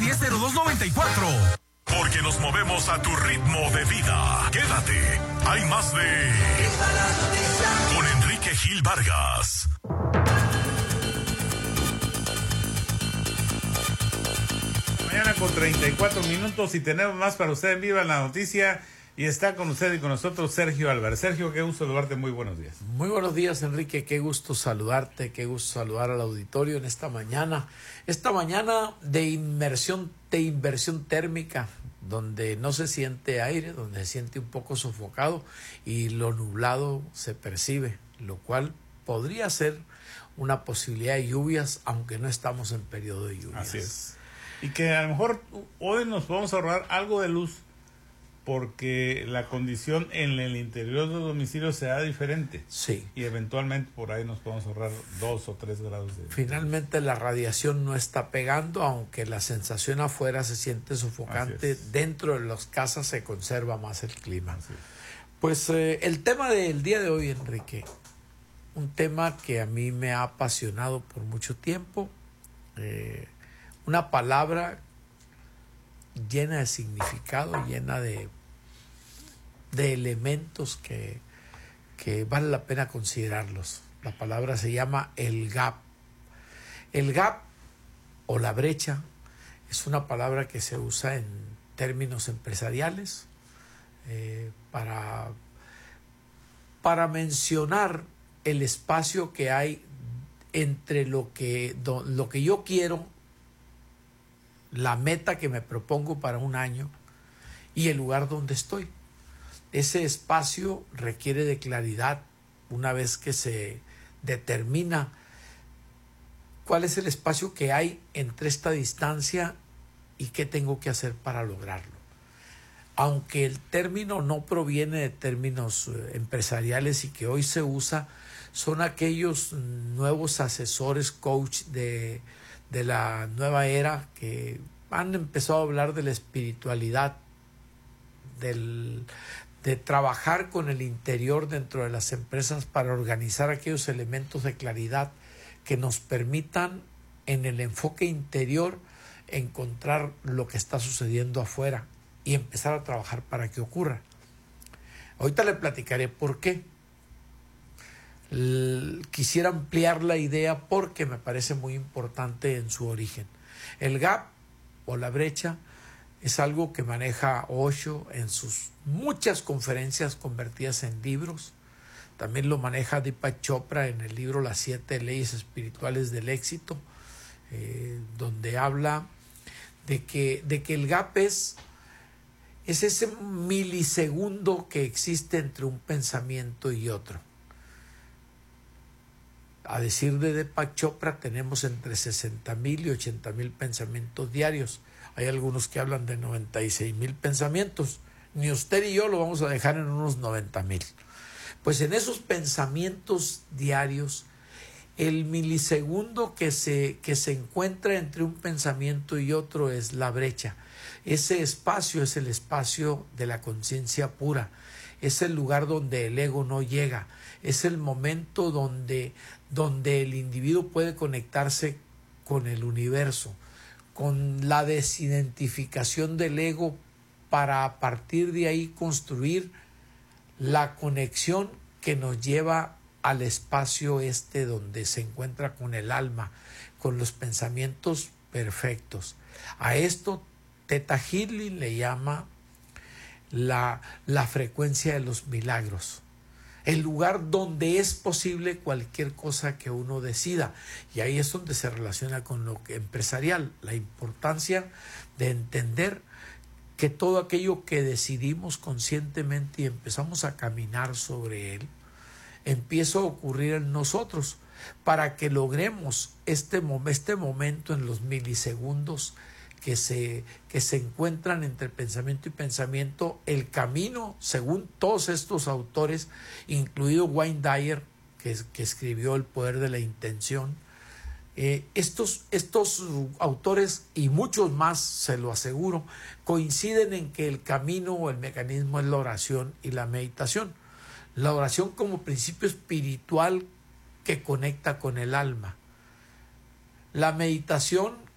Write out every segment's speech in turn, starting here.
910-0294. Porque nos movemos a tu ritmo de vida. Quédate. Hay más de... Con Enrique Gil Vargas. Mañana con 34 minutos y tenemos más para usted en Viva la Noticia. Y está con usted y con nosotros Sergio Álvarez. Sergio, qué gusto saludarte, muy buenos días. Muy buenos días, Enrique, qué gusto saludarte, qué gusto saludar al auditorio en esta mañana de inversión térmica, donde no se siente aire, donde se siente un poco sofocado y lo nublado se percibe, lo cual podría ser una posibilidad de lluvias, aunque no estamos en periodo de lluvias. Así es. Y que a lo mejor hoy nos podemos ahorrar algo de luz, porque la condición en el interior del domicilio será diferente. Sí. Y eventualmente por ahí nos podemos ahorrar 2 o 3 grados de... Finalmente la radiación no está pegando, aunque la sensación afuera se siente sofocante. Dentro de las casas se conserva más el clima. Pues el tema del día de hoy, Enrique, un tema que a mí me ha apasionado por mucho tiempo, una palabra llena de significado, llena de elementos que vale la pena considerarlos. La palabra se llama el gap. El gap o la brecha es una palabra que se usa en términos empresariales para mencionar el espacio que hay entre lo que yo quiero, la meta que me propongo para un año y el lugar donde estoy. Ese espacio requiere de claridad una vez que se determina cuál es el espacio que hay entre esta distancia y qué tengo que hacer para lograrlo. Aunque el término no proviene de términos empresariales y que hoy se usa, son aquellos nuevos asesores, coach de la nueva era que han empezado a hablar de la espiritualidad, de trabajar con el interior dentro de las empresas para organizar aquellos elementos de claridad que nos permitan en el enfoque interior encontrar lo que está sucediendo afuera y empezar a trabajar para que ocurra. Ahorita le platicaré por qué. Quisiera ampliar la idea porque me parece muy importante en su origen. El gap o la brecha es algo que maneja Osho en sus muchas conferencias convertidas en libros. También lo maneja Deepak Chopra en el libro Las 7 leyes espirituales del éxito, donde habla de que el gap es ese milisegundo que existe entre un pensamiento y otro. A decir de Deepak Chopra, tenemos entre 60,000 y 80,000 pensamientos diarios. Hay algunos que hablan de 96,000 pensamientos. Ni usted ni yo lo vamos a dejar en unos 90,000. Pues en esos pensamientos diarios, el milisegundo que se encuentra entre un pensamiento y otro es la brecha. Ese espacio es el espacio de la conciencia pura. Es el lugar donde el ego no llega. Es el momento donde el individuo puede conectarse con el universo, con la desidentificación del ego, para a partir de ahí construir la conexión que nos lleva al espacio donde se encuentra con el alma, con los pensamientos perfectos. A esto Theta Healing le llama la frecuencia de los milagros. El lugar donde es posible cualquier cosa que uno decida. Y ahí es donde se relaciona con lo empresarial, la importancia de entender que todo aquello que decidimos conscientemente y empezamos a caminar sobre él, empieza a ocurrir en nosotros para que logremos este momento en los milisegundos que se encuentran entre pensamiento y pensamiento, el camino, según todos estos autores, incluido Wayne Dyer, que escribió El poder de la intención. Estos autores y muchos más, se lo aseguro, coinciden en que el camino o el mecanismo es la oración y la meditación. La oración como principio espiritual que conecta con el alma. La meditación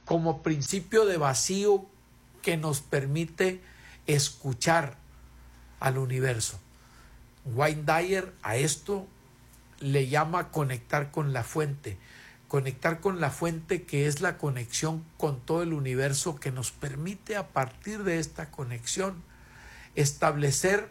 como principio de vacío que nos permite escuchar al universo. Wayne Dyer a esto le llama conectar con la fuente. Conectar con la fuente, que es la conexión con todo el universo, que nos permite a partir de esta conexión establecer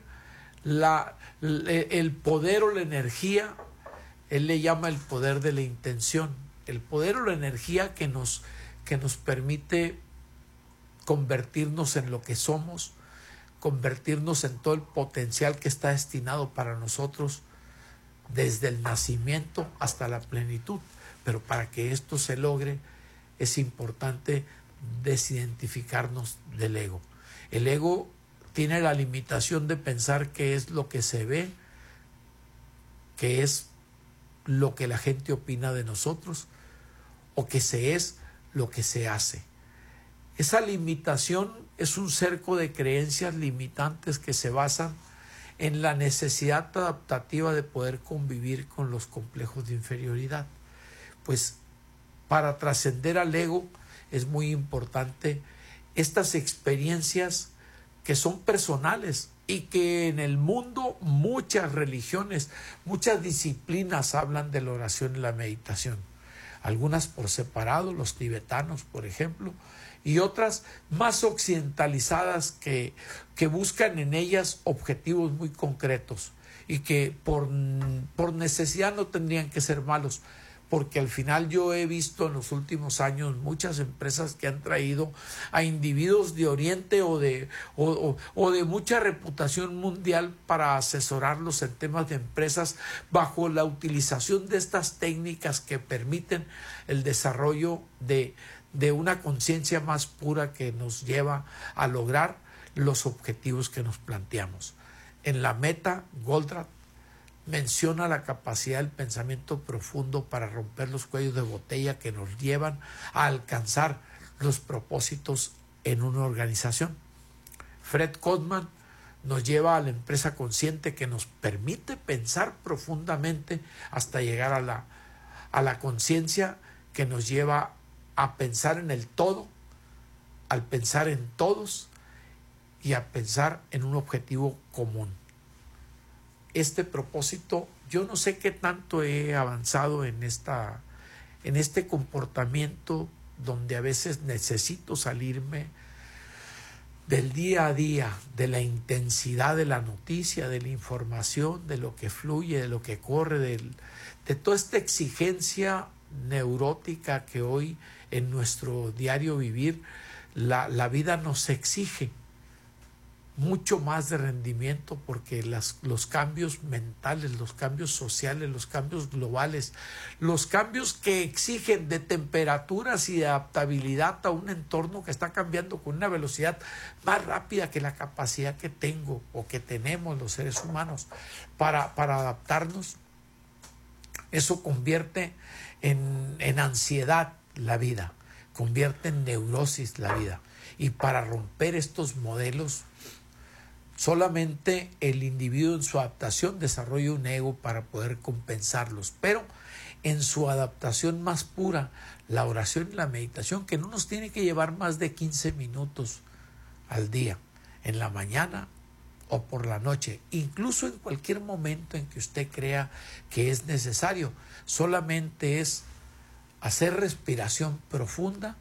el poder o la energía. Él le llama el poder de la intención, el poder o la energía que nos permite convertirnos en lo que somos, convertirnos en todo el potencial que está destinado para nosotros desde el nacimiento hasta la plenitud. Pero para que esto se logre es importante desidentificarnos del ego. El ego tiene la limitación de pensar que es lo que se ve, que es lo que la gente opina de nosotros, o que se es lo que se hace. Esa limitación es un cerco de creencias limitantes que se basan en la necesidad adaptativa de poder convivir con los complejos de inferioridad. Pues para trascender al ego es muy importante estas experiencias que son personales y que en el mundo muchas religiones, muchas disciplinas hablan de la oración y la meditación. Algunas por separado, los tibetanos, por ejemplo, y otras más occidentalizadas que buscan en ellas objetivos muy concretos y que por necesidad no tendrían que ser malos, porque al final yo he visto en los últimos años muchas empresas que han traído a individuos de Oriente o de mucha reputación mundial para asesorarlos en temas de empresas bajo la utilización de estas técnicas que permiten el desarrollo de una conciencia más pura que nos lleva a lograr los objetivos que nos planteamos. En la meta, Goldratt menciona la capacidad del pensamiento profundo para romper los cuellos de botella que nos llevan a alcanzar los propósitos en una organización. Fred Kotman nos lleva a la empresa consciente, que nos permite pensar profundamente hasta llegar a la conciencia que nos lleva a pensar en el todo, al pensar en todos y a pensar en un objetivo común. Este propósito, yo no sé qué tanto he avanzado en este comportamiento donde a veces necesito salirme del día a día, de la intensidad de la noticia, de la información, de lo que fluye, de lo que corre, de toda esta exigencia neurótica que hoy en nuestro diario vivir la vida nos exige mucho más de rendimiento, porque los cambios mentales, los cambios sociales, los cambios globales, los cambios que exigen de temperaturas y de adaptabilidad a un entorno que está cambiando con una velocidad más rápida que la capacidad que tengo o que tenemos los seres humanos para adaptarnos, eso convierte en ansiedad la vida, convierte en neurosis la vida. Y para romper estos modelos, solamente el individuo en su adaptación desarrolla un ego para poder compensarlos, pero en su adaptación más pura, la oración y la meditación, que no nos tiene que llevar más de 15 minutos al día, en la mañana o por la noche, incluso en cualquier momento en que usted crea que es necesario, solamente es hacer respiración profunda,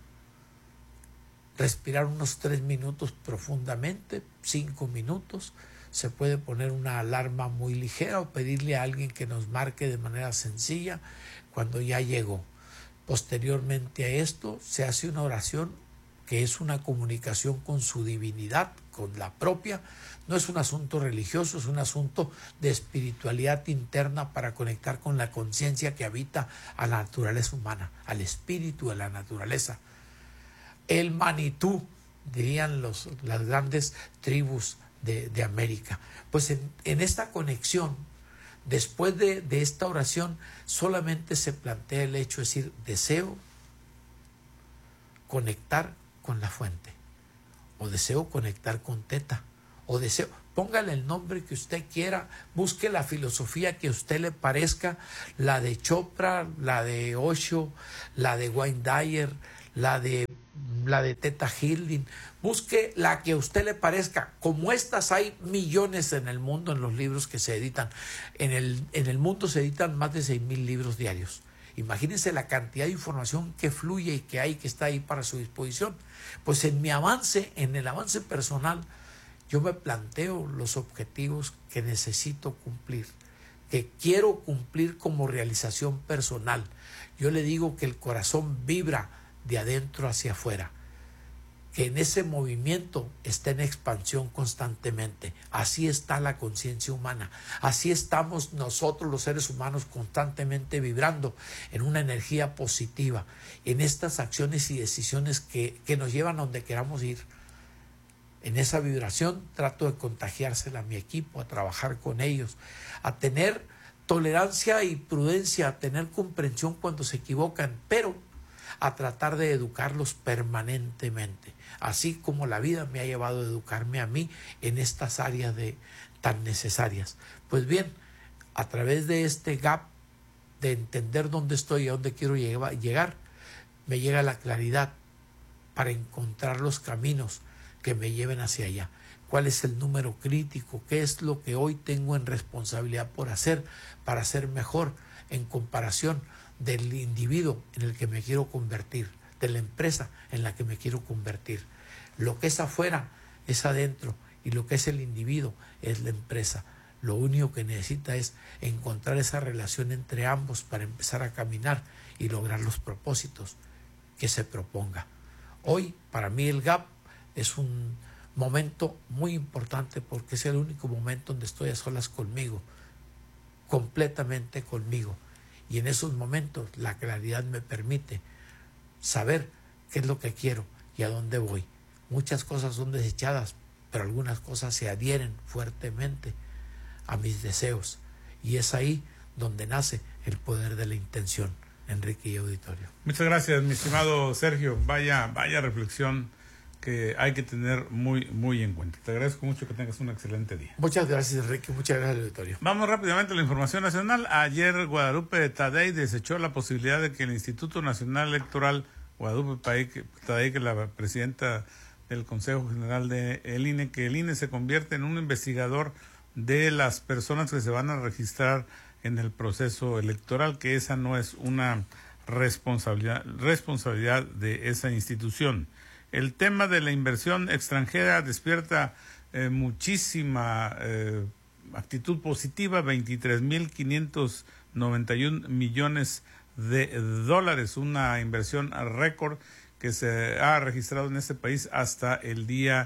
respirar unos 3 minutos profundamente, 5 minutos, se puede poner una alarma muy ligera o pedirle a alguien que nos marque de manera sencilla cuando ya llegó. Posteriormente a esto se hace una oración que es una comunicación con su divinidad, con la propia. No es un asunto religioso, es un asunto de espiritualidad interna para conectar con la conciencia que habita a la naturaleza humana, al espíritu de la naturaleza. El Manitú, dirían las grandes tribus de América. Pues en esta conexión, después de esta oración, solamente se plantea el hecho, es decir, deseo conectar con la fuente, o deseo conectar con Teta, o deseo, póngale el nombre que usted quiera, busque la filosofía que a usted le parezca, la de Chopra, la de Osho, la de Wayne Dyer, la de la de Theta Healing, busque la que a usted le parezca. Como estas hay millones en el mundo, en los libros que se editan. En el mundo se editan más de 6,000 libros diarios. Imagínense la cantidad de información que fluye y que hay, que está ahí para su disposición. Pues en el avance personal, yo me planteo los objetivos que necesito cumplir, que quiero cumplir como realización personal. Yo le digo que el corazón vibra de adentro hacia afuera, que en ese movimiento está en expansión constantemente. Así está la conciencia humana, así estamos nosotros los seres humanos constantemente vibrando en una energía positiva, en estas acciones y decisiones que nos llevan a donde queramos ir. En esa vibración trato de contagiársela a mi equipo, a trabajar con ellos, a tener tolerancia y prudencia, a tener comprensión cuando se equivocan, pero a tratar de educarlos permanentemente, así como la vida me ha llevado a educarme a mí en estas áreas tan necesarias. Pues bien, a través de este gap de entender dónde estoy y a dónde quiero llegar, me llega la claridad para encontrar los caminos que me lleven hacia allá. ¿Cuál es el número crítico? ¿Qué es lo que hoy tengo en responsabilidad por hacer para ser mejor en comparación del individuo en el que me quiero convertir, de la empresa en la que me quiero convertir? Lo que es afuera es adentro y lo que es el individuo es la empresa. Lo único que necesita es encontrar esa relación entre ambos para empezar a caminar y lograr los propósitos que se proponga. Hoy, para mí, el GAP es un momento muy importante porque es el único momento donde estoy a solas conmigo, completamente conmigo. Y en esos momentos la claridad me permite saber qué es lo que quiero y a dónde voy. Muchas cosas son desechadas, pero algunas cosas se adhieren fuertemente a mis deseos. Y es ahí donde nace el poder de la intención. Enrique y auditorio. Muchas gracias, mi estimado Sergio. Vaya reflexión que hay que tener muy, muy en cuenta. Te agradezco mucho, que tengas un excelente día. Muchas gracias, Enrique. Muchas gracias al auditorio. Vamos rápidamente a la información nacional. Ayer Guadalupe Tadei desechó la posibilidad de que el Instituto Nacional Electoral, Guadalupe Tadei, que es la presidenta del Consejo General del INE, que el INE se convierte en un investigador de las personas que se van a registrar en el proceso electoral, que esa no es una responsabilidad de esa institución. El tema de la inversión extranjera despierta muchísima actitud positiva. 23,591 millones de dólares, una inversión récord que se ha registrado en este país hasta el día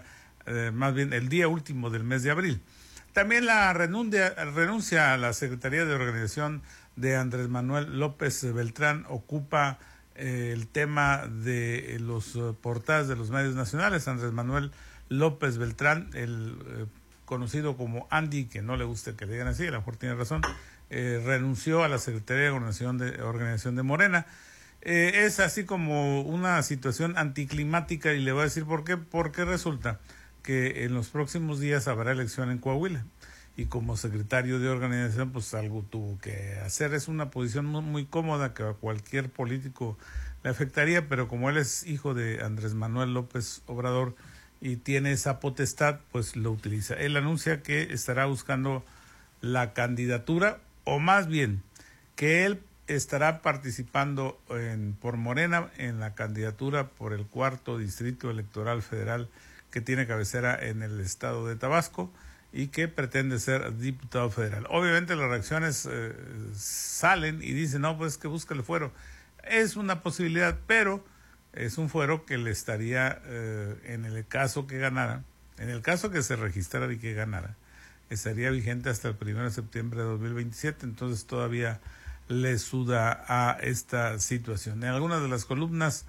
último del mes de abril. También la renuncia a la Secretaría de Organización de Andrés Manuel López Beltrán ocupa el tema de los portadas de los medios nacionales. Andrés Manuel López Beltrán, el conocido como Andy, que no le gusta que le digan así, a lo mejor tiene razón, renunció a la Secretaría de Organización de Morena. Es así como una situación anticlimática, y le voy a decir por qué. Porque resulta que en los próximos días habrá elección en Coahuila, y como secretario de organización pues algo tuvo que hacer. Es una posición muy, muy cómoda que a cualquier político le afectaría, pero como él es hijo de Andrés Manuel López Obrador y tiene esa potestad, pues lo utiliza. Él anuncia que estará buscando la candidatura, o más bien que él estará participando por Morena en la candidatura por el 4º Distrito Electoral Federal, que tiene cabecera en el estado de Tabasco, y que pretende ser diputado federal. Obviamente las reacciones salen y dicen, no, pues que busca el fuero. Es una posibilidad, pero es un fuero que le estaría, en el caso que ganara, en el caso que se registrara y que ganara, estaría vigente hasta el 1 de septiembre de 2027, entonces todavía le suda a esta situación. En algunas de las columnas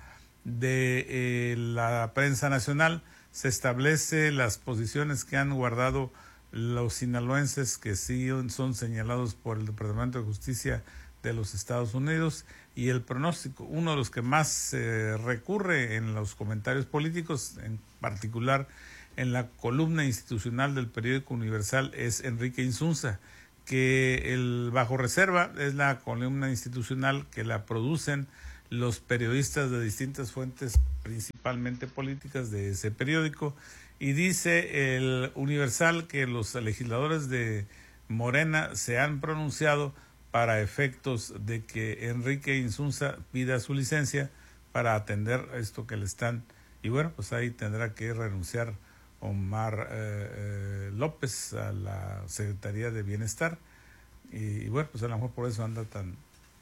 de la prensa nacional se establece las posiciones que han guardado los sinaloenses que sí son señalados por el Departamento de Justicia de los Estados Unidos, y el pronóstico. Uno de los que más recurre en los comentarios políticos, en particular en la columna institucional del periódico Universal, es Enrique Insunza, que el Bajo Reserva es la columna institucional que la producen los periodistas de distintas fuentes, principalmente políticas, de ese periódico. Y dice el Universal que los legisladores de Morena se han pronunciado para efectos de que Enrique Insunza pida su licencia para atender esto que le están. Y bueno, pues ahí tendrá que renunciar Omar López a la Secretaría de Bienestar. Y bueno, pues a lo mejor por eso anda tan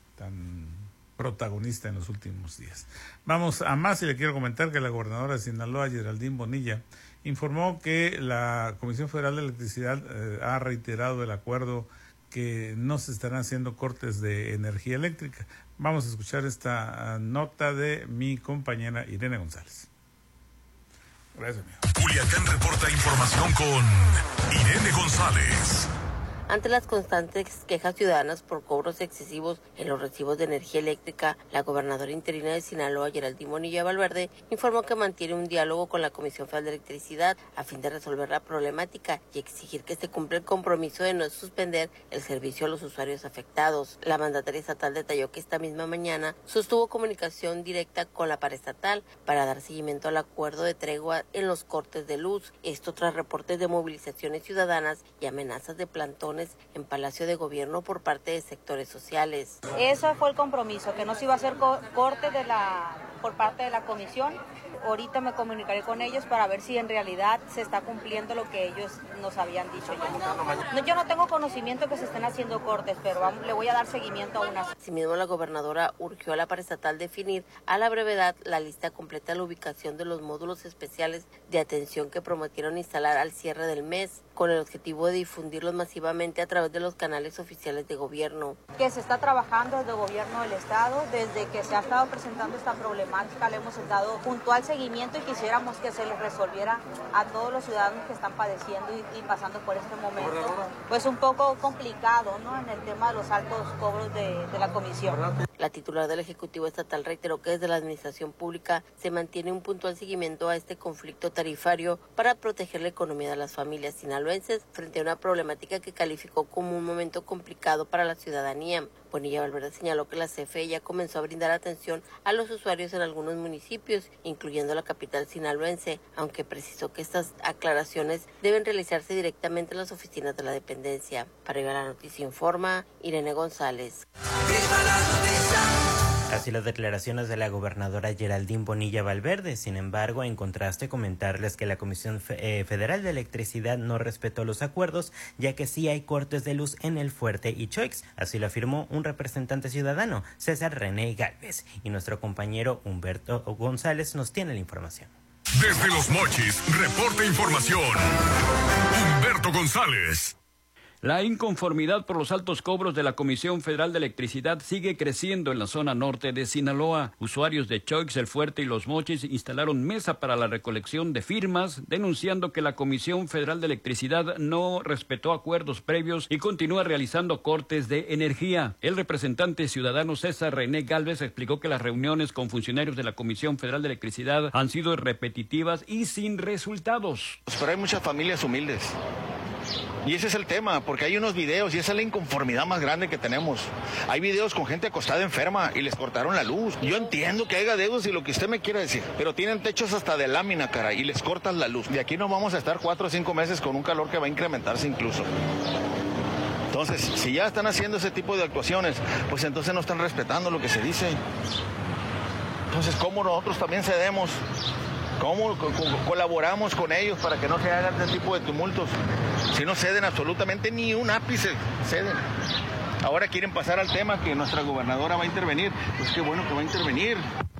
protagonista en los últimos días. Vamos a más y le quiero comentar que la gobernadora de Sinaloa, Geraldine Bonilla, informó que la Comisión Federal de Electricidad ha reiterado el acuerdo que no se estarán haciendo cortes de energía eléctrica. Vamos a escuchar esta nota de mi compañera Irene González. Gracias, amigo. Culiacán reporta información con Irene González. Ante las constantes quejas ciudadanas por cobros excesivos en los recibos de energía eléctrica, la gobernadora interina de Sinaloa, Geraldine Bonilla Valverde, informó que mantiene un diálogo con la Comisión Federal de Electricidad a fin de resolver la problemática y exigir que se cumpla el compromiso de no suspender el servicio a los usuarios afectados. La mandataria estatal detalló que esta misma mañana sostuvo comunicación directa con la paraestatal para dar seguimiento al acuerdo de tregua en los cortes de luz. Esto tras reportes de movilizaciones ciudadanas y amenazas de plantón en Palacio de Gobierno por parte de sectores sociales. Ese fue el compromiso, que no se iba a hacer corte por parte de la comisión. Ahorita me comunicaré con ellos para ver si en realidad se está cumpliendo lo que ellos nos habían dicho ya. No, yo no tengo conocimiento que se estén haciendo cortes, pero le voy a dar seguimiento a unas. Asimismo, la gobernadora urgió a la paraestatal definir a la brevedad la lista completa de la ubicación de los módulos especiales de atención que prometieron instalar al cierre del mes, con el objetivo de difundirlos masivamente a través de los canales oficiales de gobierno. Que se está trabajando desde el gobierno del estado, desde que se ha estado presentando esta problemática, le hemos dado puntual seguimiento y quisiéramos que se les resolviera a todos los ciudadanos que están padeciendo y pasando por este momento, pues un poco complicado, ¿no?, en el tema de los altos cobros de la comisión. La titular del Ejecutivo Estatal reiteró que desde la Administración Pública se mantiene un puntual seguimiento a este conflicto tarifario para proteger la economía de las familias sinaloenses frente a una problemática que calificó como un momento complicado para la ciudadanía. Bonilla Valverde señaló que la CFE ya comenzó a brindar atención a los usuarios en algunos municipios, incluyendo la capital sinaloense, aunque precisó que estas aclaraciones deben realizarse directamente en las oficinas de la dependencia. Para Viva la Noticia informa Irene González. Así las declaraciones de la gobernadora Geraldine Bonilla Valverde. Sin embargo, en contraste, comentarles que la Comisión Federal de Electricidad no respetó los acuerdos, ya que sí hay cortes de luz en El Fuerte y Choix. Así lo afirmó un representante ciudadano, César René Gálvez. Y nuestro compañero Humberto González nos tiene la información. Desde Los Mochis, reporta información Humberto González. La inconformidad por los altos cobros de la Comisión Federal de Electricidad sigue creciendo en la zona norte de Sinaloa. Usuarios de Choix, El Fuerte y Los Mochis instalaron mesa para la recolección de firmas, denunciando que la Comisión Federal de Electricidad no respetó acuerdos previos y continúa realizando cortes de energía. El representante ciudadano César René Gálvez explicó que las reuniones con funcionarios de la Comisión Federal de Electricidad han sido repetitivas y sin resultados. Pero hay muchas familias humildes. Y ese es el tema, porque hay unos videos y esa es la inconformidad más grande que tenemos. Hay videos con gente acostada enferma y les cortaron la luz. Yo entiendo que haya dedos y lo que usted me quiera decir, pero tienen techos hasta de lámina, cara, y les cortan la luz. De aquí no vamos a estar 4 o 5 meses con un calor que va a incrementarse incluso. Entonces, si ya están haciendo ese tipo de actuaciones, pues entonces no están respetando lo que se dice. Entonces, ¿cómo nosotros también cedemos? ¿Cómo colaboramos con ellos para que no se hagan este tipo de tumultos? Si no ceden absolutamente ni un ápice, ceden. Ahora quieren pasar al tema que nuestra gobernadora va a intervenir. Pues qué bueno que va a intervenir.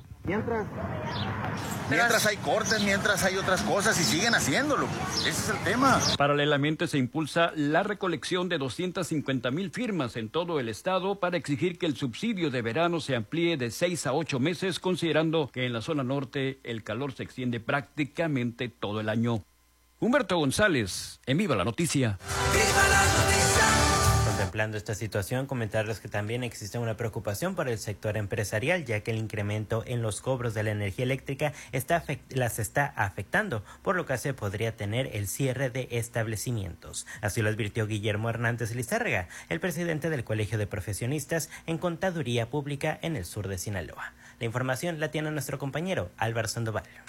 Mientras hay cortes, mientras hay otras cosas y siguen haciéndolo. Ese es el tema. Paralelamente se impulsa la recolección de 250,000 firmas en todo el estado para exigir que el subsidio de verano se amplíe de 6 a 8 meses, considerando que en la zona norte el calor se extiende prácticamente todo el año. Humberto González, en Viva la Noticia. ¡Viva la Noticia! Contemplando esta situación, comentarles que también existe una preocupación para el sector empresarial, ya que el incremento en los cobros de la energía eléctrica las está afectando, por lo que se podría tener el cierre de establecimientos. Así lo advirtió Guillermo Hernández Lizárraga, el presidente del Colegio de Profesionistas en Contaduría Pública en el sur de Sinaloa. La información la tiene nuestro compañero Álvaro Sandoval.